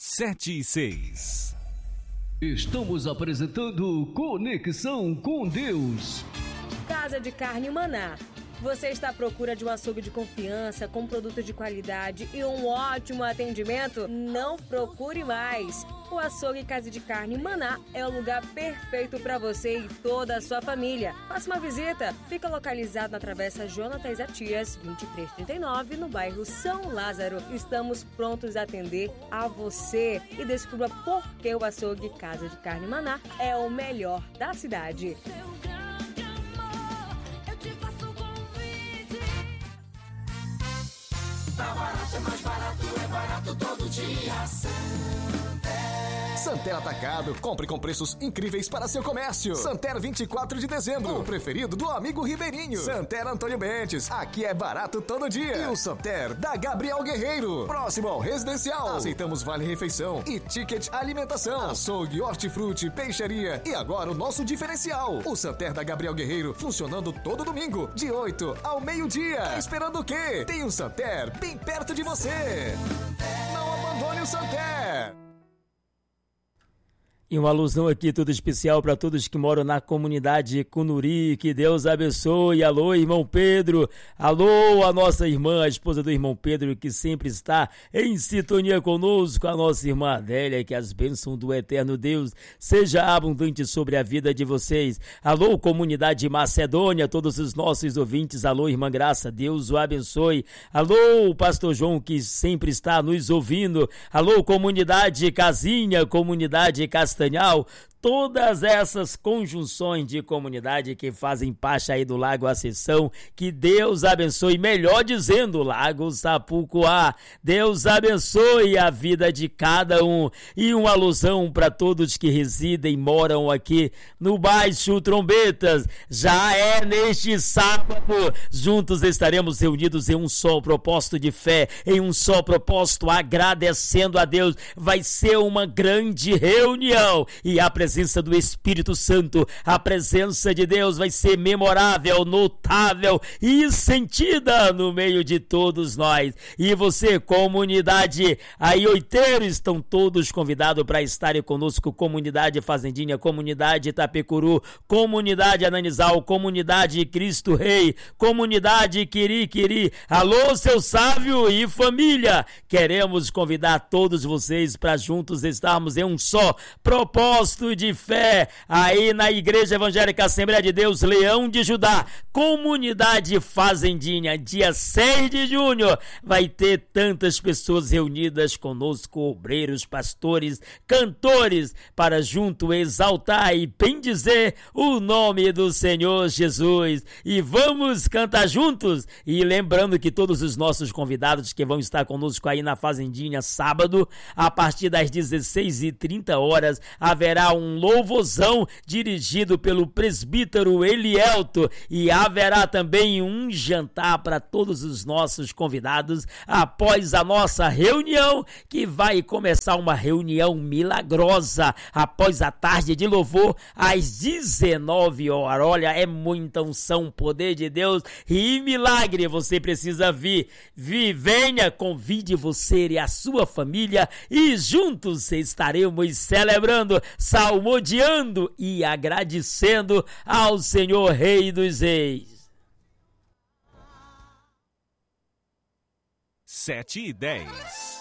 7 e 6. Estamos apresentando Conexão com Deus. Casa de Carne Maná. Você está à procura de um açougue de confiança, com produto de qualidade e um ótimo atendimento? Não procure mais! O açougue Casa de Carne Maná é o lugar perfeito para você e toda a sua família. Faça uma visita. Fica localizado na Travessa Jonatas Atias, 2339, no bairro São Lázaro. Estamos prontos a atender a você e descubra por que o açougue Casa de Carne Maná é o melhor da cidade. Tá barato, é mais barato, é barato todo dia. Santer Atacado, compre com preços incríveis para seu comércio. Santer 24 de dezembro, o preferido do amigo Ribeirinho. Santer Antônio Bentes, aqui é barato todo dia. E o Santer da Gabriel Guerreiro, próximo ao residencial. Aceitamos vale refeição e ticket alimentação. Açougue, hortifruti, peixaria e agora o nosso diferencial. O Santer da Gabriel Guerreiro, funcionando todo domingo, de 8 ao meio-dia. Tá esperando o quê? Tem um Santer bem perto de você. Não abandone o Santer. E uma alusão aqui tudo especial para todos que moram na comunidade Cunuri, que Deus abençoe. Alô, irmão Pedro, alô, a nossa irmã, a esposa do irmão Pedro, que sempre está em sintonia conosco, a nossa irmã Adélia, que as bênçãos do eterno Deus seja abundante sobre a vida de vocês. Alô, comunidade Macedônia, todos os nossos ouvintes, alô, irmã Graça, Deus o abençoe. Alô, pastor João, que sempre está nos ouvindo. Alô, comunidade Casinha, comunidade Castanhal, todas essas conjunções de comunidade que fazem parte aí do Lago Ascensão, que Deus abençoe, melhor dizendo, Lago Sapucoá, Deus abençoe a vida de cada um, e uma alusão para todos que residem, moram aqui no Baixo Trombetas, já é neste sábado, juntos estaremos reunidos em um só propósito de fé, em um só propósito, agradecendo a Deus, vai ser uma grande reunião, e a presença do Espírito Santo, a presença de Deus vai ser memorável, notável e sentida no meio de todos nós. E você, comunidade aioiteiro, estão todos convidados para estarem conosco, comunidade Fazendinha, comunidade Itapecuru, comunidade Ananizal, comunidade Cristo Rei, comunidade Quiri. Alô, seu Sávio e família, queremos convidar todos vocês para juntos estarmos em um só propósito de fé, aí na Igreja Evangélica Assembleia de Deus, Leão de Judá, comunidade Fazendinha, dia 6 de junho, vai ter tantas pessoas reunidas conosco, obreiros, pastores, cantores, para junto exaltar e bendizer o nome do Senhor Jesus, e vamos cantar juntos, e lembrando que todos os nossos convidados que vão estar conosco aí na Fazendinha, sábado, a partir das 16h30, haverá um louvorzão dirigido pelo presbítero Elielto, e haverá também um jantar para todos os nossos convidados após a nossa reunião, que vai começar uma reunião milagrosa após a tarde de louvor às 19 horas. Olha, é muita unção, poder de Deus e milagre. Você precisa vir, venha, convide você e a sua família, e juntos estaremos celebrando, salmodiando e agradecendo ao Senhor Rei dos Reis. 7 e 10.